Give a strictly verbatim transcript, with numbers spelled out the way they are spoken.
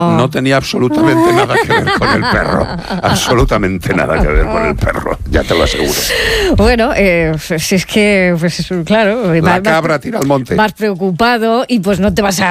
no tenía absolutamente nada que ver con el perro. Absolutamente nada que ver con el perro, ya te lo aseguro. Bueno, eh, si es que, pues claro... La cabra tira al monte. Vas preocupado y pues no te vas a